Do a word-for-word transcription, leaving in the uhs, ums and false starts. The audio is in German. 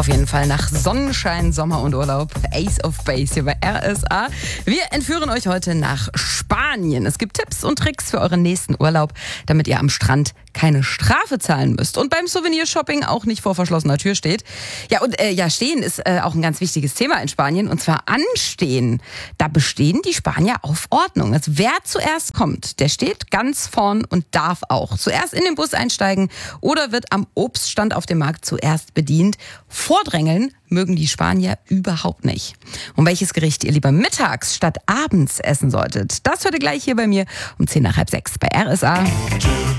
auf jeden Fall nach Sonnenschein, Sommer und Urlaub. Ace of Base hier bei R S A. Wir entführen euch heute nach Spanien. Es gibt Tipps und Tricks für euren nächsten Urlaub, damit ihr am Strand keine Strafe zahlen müsst und beim Souvenirshopping auch nicht vor verschlossener Tür steht. Ja, und äh, ja, stehen ist äh, auch ein ganz wichtiges Thema in Spanien, und zwar anstehen. Da bestehen die Spanier auf Ordnung. Also wer zuerst kommt, der steht ganz vorn und darf auch zuerst in den Bus einsteigen oder wird am Obststand auf dem Markt zuerst bedient. Vordrängeln mögen die Spanier überhaupt nicht. Und welches Gericht ihr lieber mittags statt abends essen solltet, das hört ihr gleich hier bei mir um zehn nach halb sechs bei R S A.